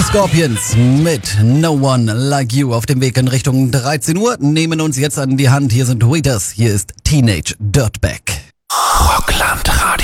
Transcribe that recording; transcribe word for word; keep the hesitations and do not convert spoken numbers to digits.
Scorpions mit No One Like You auf dem Weg in Richtung dreizehn Uhr. Nehmen uns jetzt an die Hand. Hier sind Waiters. Hier ist Teenage Dirtbag. Rockland Radio.